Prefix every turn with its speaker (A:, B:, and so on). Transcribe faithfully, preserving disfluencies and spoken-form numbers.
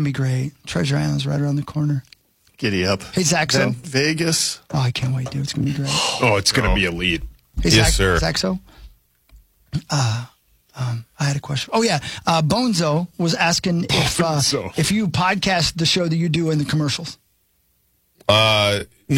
A: be great. Treasure Island's right around the corner.
B: Giddy up.
A: Hey, Zaxo.
B: Then Vegas.
A: Oh, I can't wait, dude. It's going to be great.
C: Oh, it's going to
B: Oh.
C: be elite.
A: Hey,
C: Yes,
A: Zach,
C: sir.
A: Zaxo. Uh, um, I had a question. Oh, yeah. Uh, Bonzo was asking if uh,
C: Bonzo.
A: if you podcast the show that you do in the commercials.
C: Uh,